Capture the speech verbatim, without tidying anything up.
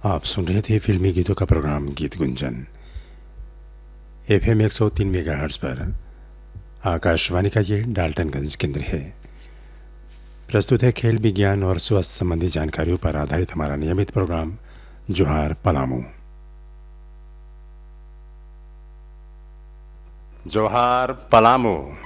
आप सुन रहे थे फिल्मी गीतों का प्रोग्राम गीत गुंजन एफ एम एक सौ तीन मेगा हर्ट्ज पर आकाशवाणी का ये डाल्टनगंज केंद्र है। प्रस्तुत है खेल विज्ञान और स्वास्थ्य संबंधी जानकारियों पर आधारित हमारा नियमित प्रोग्राम जोहार पलामू। जोहार पलामू।